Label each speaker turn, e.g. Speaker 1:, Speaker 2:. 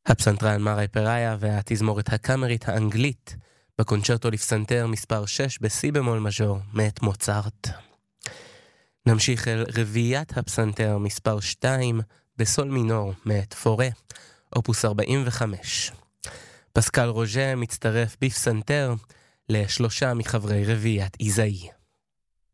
Speaker 1: הפסנתרן מארי פראיה והתזמורת הקאמרית האנגלית בקונצ'רטו לפסנתר מספר 6 בסי במול מז'ור מאת מוצרט. נמשיך אל רביעיית הפסנתר מספר 2 בסול מינור מאת פורה, אופוס 45. פסקל רוז'ה מצטרף בפסנתר לשלושה מחברי רביעיית איזאי.